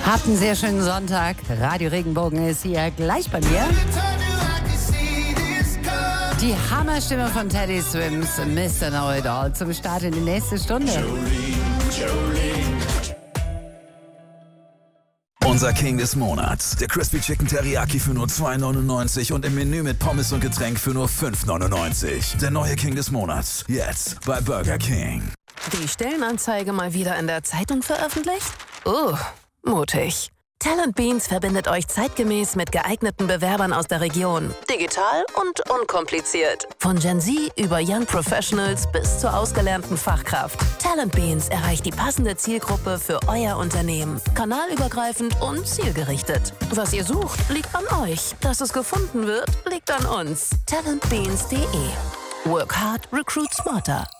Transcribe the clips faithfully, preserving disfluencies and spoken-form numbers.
Habt einen sehr schönen Sonntag. Radio Regenbogen ist hier gleich bei mir. Die Hammerstimme von Teddy Swims, Mister Know-It-All, zum Start in die nächste Stunde. Unser King des Monats, der Crispy Chicken Teriyaki für nur zwei neunundneunzig und im Menü mit Pommes und Getränk für nur fünf neunundneunzig. Der neue King des Monats, jetzt bei Burger King. Die Stellenanzeige mal wieder in der Zeitung veröffentlicht? Uh, mutig. Talent Beans verbindet euch zeitgemäß mit geeigneten Bewerbern aus der Region. Digital und unkompliziert. Von Gen Z über Young Professionals bis zur ausgelernten Fachkraft. Talent Beans erreicht die passende Zielgruppe für euer Unternehmen. Kanalübergreifend und zielgerichtet. Was ihr sucht, liegt an euch. Dass es gefunden wird, liegt an uns. talentbeans punkt de. Work hard, recruit smarter.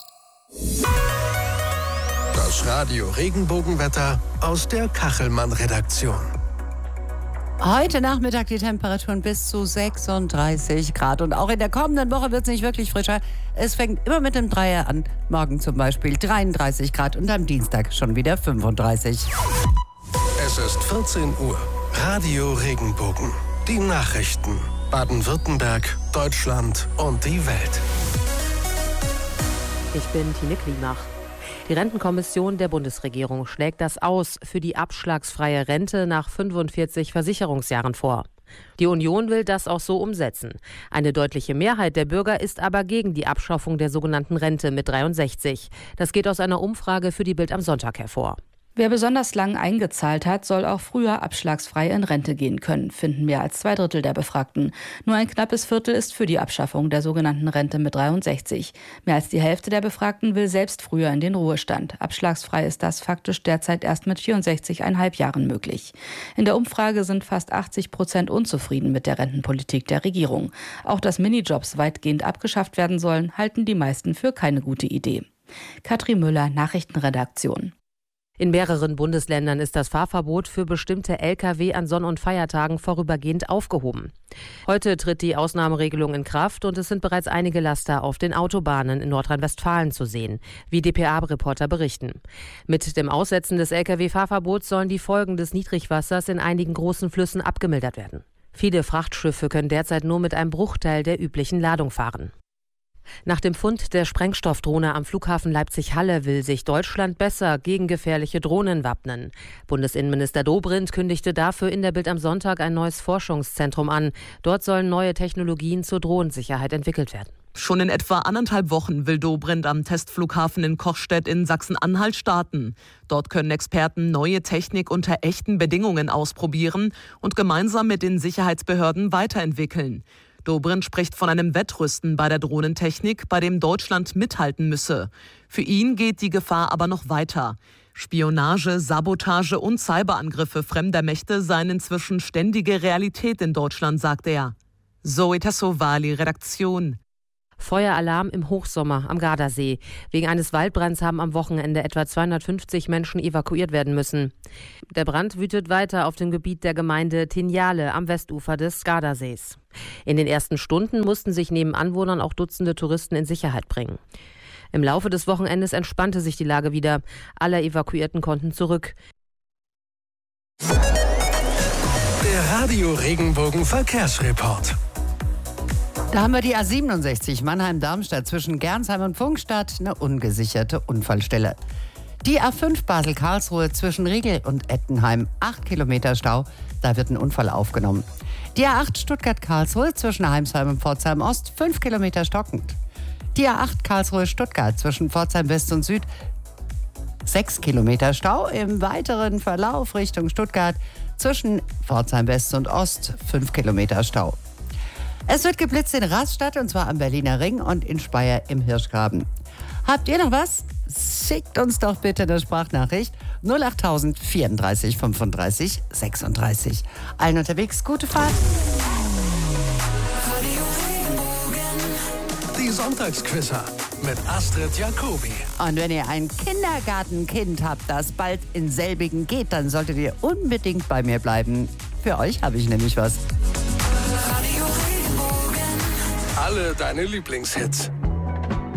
Das Radio Regenbogenwetter aus der Kachelmann-Redaktion. Heute Nachmittag die Temperaturen bis zu sechsunddreißig Grad. Und auch in der kommenden Woche wird es nicht wirklich frischer. Es fängt immer mit dem Dreier an. Morgen zum Beispiel dreiunddreißig Grad und am Dienstag schon wieder fünfunddreißig. Es ist vierzehn Uhr. Radio Regenbogen. Die Nachrichten. Baden-Württemberg, Deutschland und die Welt. Ich bin Tine Klimach. Die Rentenkommission der Bundesregierung schlägt das Aus für die abschlagsfreie Rente nach fünfundvierzig Versicherungsjahren vor. Die Union will das auch so umsetzen. Eine deutliche Mehrheit der Bürger ist aber gegen die Abschaffung der sogenannten Rente mit dreiundsechzig. Das geht aus einer Umfrage für die Bild am Sonntag hervor. Wer besonders lang eingezahlt hat, soll auch früher abschlagsfrei in Rente gehen können, finden mehr als zwei Drittel der Befragten. Nur ein knappes Viertel ist für die Abschaffung der sogenannten Rente mit dreiundsechzig. Mehr als die Hälfte der Befragten will selbst früher in den Ruhestand. Abschlagsfrei ist das faktisch derzeit erst mit vierundsechzig Komma fünf Jahren möglich. In der Umfrage sind fast achtzig Prozent unzufrieden mit der Rentenpolitik der Regierung. Auch dass Minijobs weitgehend abgeschafft werden sollen, halten die meisten für keine gute Idee. Katrin Müller, Nachrichtenredaktion. In mehreren Bundesländern ist das Fahrverbot für bestimmte L K W an Sonn- und Feiertagen vorübergehend aufgehoben. Heute tritt die Ausnahmeregelung in Kraft und es sind bereits einige Laster auf den Autobahnen in Nordrhein-Westfalen zu sehen, wie D P A-Reporter berichten. Mit dem Aussetzen des L K W-Fahrverbots sollen die Folgen des Niedrigwassers in einigen großen Flüssen abgemildert werden. Viele Frachtschiffe können derzeit nur mit einem Bruchteil der üblichen Ladung fahren. Nach dem Fund der Sprengstoffdrohne am Flughafen Leipzig-Halle will sich Deutschland besser gegen gefährliche Drohnen wappnen. Bundesinnenminister Dobrindt kündigte dafür in der Bild am Sonntag ein neues Forschungszentrum an. Dort sollen neue Technologien zur Drohnensicherheit entwickelt werden. Schon in etwa anderthalb Wochen will Dobrindt am Testflughafen in Kochstedt in Sachsen-Anhalt starten. Dort können Experten neue Technik unter echten Bedingungen ausprobieren und gemeinsam mit den Sicherheitsbehörden weiterentwickeln. Dobrindt spricht von einem Wettrüsten bei der Drohnentechnik, bei dem Deutschland mithalten müsse. Für ihn geht die Gefahr aber noch weiter. Spionage, Sabotage und Cyberangriffe fremder Mächte seien inzwischen ständige Realität in Deutschland, sagt er. Zoe Tassovali, Redaktion. Feueralarm im Hochsommer am Gardasee. Wegen eines Waldbrands haben am Wochenende etwa zweihundertfünfzig Menschen evakuiert werden müssen. Der Brand wütet weiter auf dem Gebiet der Gemeinde Tinjale am Westufer des Gardasees. In den ersten Stunden mussten sich neben Anwohnern auch Dutzende Touristen in Sicherheit bringen. Im Laufe des Wochenendes entspannte sich die Lage wieder. Alle Evakuierten konnten zurück. Der Radio Regenbogen Verkehrsreport. Da haben wir die A siebenundsechzig Mannheim-Darmstadt zwischen Gernsheim und Pfungstadt, eine ungesicherte Unfallstelle. Die A fünf Basel-Karlsruhe zwischen Riegel und Ettenheim, acht Kilometer Stau, da wird ein Unfall aufgenommen. Die A acht Stuttgart-Karlsruhe zwischen Heimsheim und Pforzheim-Ost, fünf Kilometer stockend. Die A acht Karlsruhe-Stuttgart zwischen Pforzheim-West und Süd, sechs Kilometer Stau. Im weiteren Verlauf Richtung Stuttgart zwischen Pforzheim-West und Ost, fünf Kilometer Stau. Es wird geblitzt in Rastatt und zwar am Berliner Ring und in Speyer im Hirschgraben. Habt ihr noch was? Schickt uns doch bitte eine Sprachnachricht null acht tausend vierunddreißig fünfunddreißig sechsunddreißig. Allen unterwegs gute Fahrt. Die Sonntagsquizzer mit Astrid Jacobi. Und wenn ihr ein Kindergartenkind habt, das bald in selbigen geht, dann solltet ihr unbedingt bei mir bleiben. Für euch habe ich nämlich was. Alle deine Lieblingshits.